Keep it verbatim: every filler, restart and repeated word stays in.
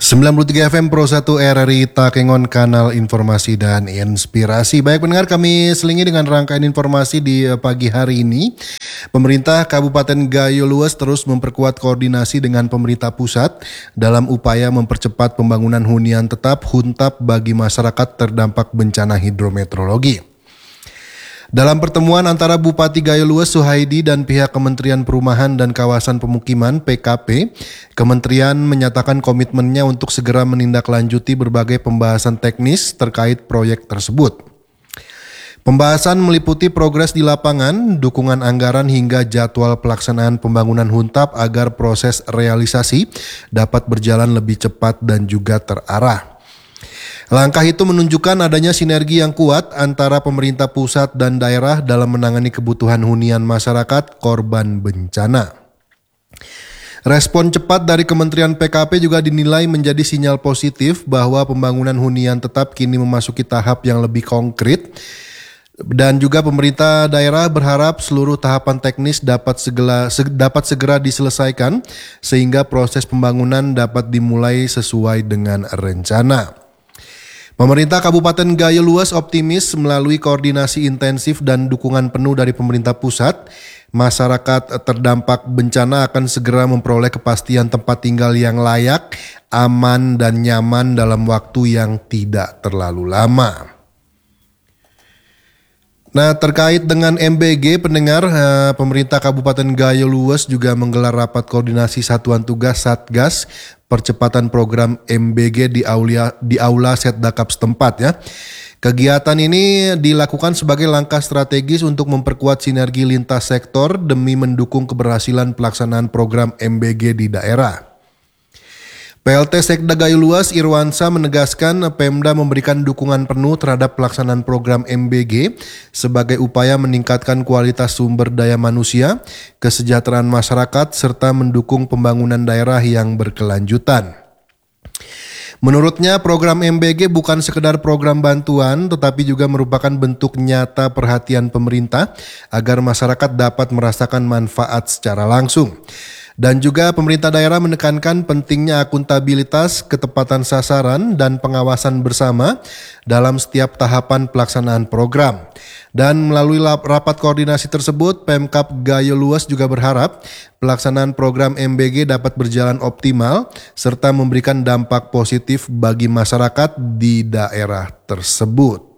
sembilan puluh tiga F M Pro satu R R I Takengon, kanal informasi dan inspirasi. Baik pendengar, kami selingi dengan rangkaian informasi di pagi hari ini. Pemerintah Kabupaten Gayo Luas terus memperkuat koordinasi dengan pemerintah pusat dalam upaya mempercepat pembangunan hunian tetap Huntap bagi masyarakat terdampak bencana hidrometeorologi. Dalam pertemuan antara Bupati Gayo Luas Suhaidi dan pihak Kementerian Perumahan dan Kawasan Pemukiman P K P, Kementerian menyatakan komitmennya untuk segera menindaklanjuti berbagai pembahasan teknis terkait proyek tersebut. Pembahasan meliputi progres di lapangan, dukungan anggaran hingga jadwal pelaksanaan pembangunan Huntap agar proses realisasi dapat berjalan lebih cepat dan juga terarah. Langkah itu menunjukkan adanya sinergi yang kuat antara pemerintah pusat dan daerah dalam menangani kebutuhan hunian masyarakat korban bencana. Respon cepat dari Kementerian P K P juga dinilai menjadi sinyal positif bahwa pembangunan hunian tetap kini memasuki tahap yang lebih konkret. Dan juga pemerintah daerah berharap seluruh tahapan teknis dapat segera, dapat segera diselesaikan sehingga proses pembangunan dapat dimulai sesuai dengan rencana. Pemerintah Kabupaten Gayo Luas optimis melalui koordinasi intensif dan dukungan penuh dari pemerintah pusat, masyarakat terdampak bencana akan segera memperoleh kepastian tempat tinggal yang layak, aman dan nyaman dalam waktu yang tidak terlalu lama. Nah, terkait dengan M B G, pendengar, eh, pemerintah Kabupaten Gayo Luas juga menggelar rapat koordinasi satuan tugas Satgas percepatan program M B G di aula di aula Setdakap setempat ya. Kegiatan ini dilakukan sebagai langkah strategis untuk memperkuat sinergi lintas sektor demi mendukung keberhasilan pelaksanaan program M B G di daerah. P L T Sekda Gayo Luas Irwansa menegaskan Pemda memberikan dukungan penuh terhadap pelaksanaan program M B G sebagai upaya meningkatkan kualitas sumber daya manusia, kesejahteraan masyarakat, serta mendukung pembangunan daerah yang berkelanjutan. Menurutnya program M B G bukan sekedar program bantuan tetapi juga merupakan bentuk nyata perhatian pemerintah agar masyarakat dapat merasakan manfaat secara langsung. Dan juga pemerintah daerah menekankan pentingnya akuntabilitas, ketepatan sasaran, dan pengawasan bersama dalam setiap tahapan pelaksanaan program. Dan melalui rapat koordinasi tersebut, Pemkab Gayo Luas juga berharap pelaksanaan program M B G dapat berjalan optimal serta memberikan dampak positif bagi masyarakat di daerah tersebut.